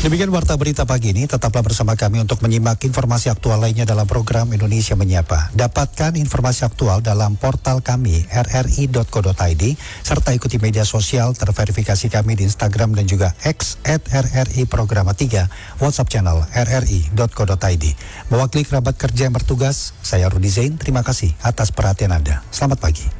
Demikian warta berita pagi ini. Tetaplah bersama kami untuk menyimak informasi aktual lainnya dalam program Indonesia Menyapa. Dapatkan informasi aktual dalam portal kami rri.co.id serta ikuti media sosial terverifikasi kami di Instagram dan juga X @RRI Programa 3 WhatsApp channel rri.co.id. Mewakili kerabat kerja yang bertugas, saya Rudi Zain. Terima kasih atas perhatian Anda. Selamat pagi.